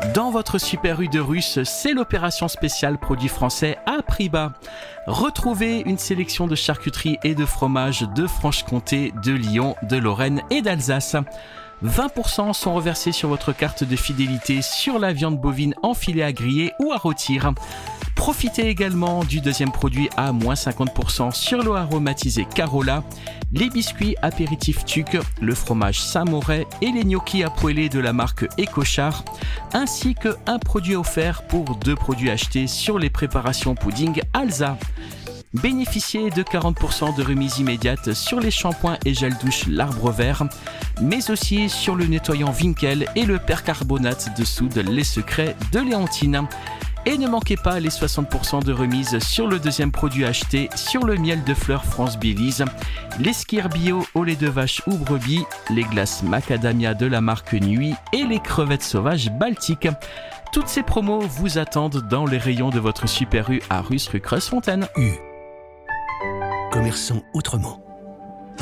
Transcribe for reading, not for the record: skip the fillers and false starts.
Dans votre Super U de Russe, c'est l'opération spéciale produits français à prix bas. Retrouvez une sélection de charcuteries et de fromages de Franche-Comté, de Lyon, de Lorraine et d'Alsace. 20% sont reversés sur votre carte de fidélité sur la viande bovine en filet à griller ou à rôtir. Profitez également du deuxième produit à moins 50% sur l'eau aromatisée Carola, les biscuits apéritifs Tuc, le fromage Saint-Moret et les gnocchis à poêler de la marque Ecochar, ainsi qu'un produit offert pour 2 produits achetés sur les préparations pudding Alza. Bénéficiez de 40% de remise immédiate sur les shampoings et gel douche L'Arbre Vert, mais aussi sur le nettoyant Winkel et le percarbonate de soude Les Secrets de Léontine. Et ne manquez pas les 60% de remise sur le deuxième produit acheté sur le miel de fleurs France Belize, les skyrs bio au lait de vache ou brebis, les glaces macadamia de la marque Nuit et les crevettes sauvages baltiques. Toutes ces promos vous attendent dans les rayons de votre Super U à Russe rue Creuse-Fontaine. Commerçons autrement.